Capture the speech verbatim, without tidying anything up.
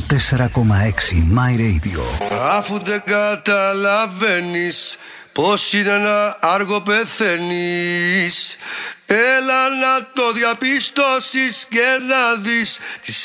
τέσσερα κόμμα έξι My Radio. Αφού δεν καταλαβαίνεις πως είναι να άργο πεθαίνεις, έλα να το διαπιστώσεις και να δεις τις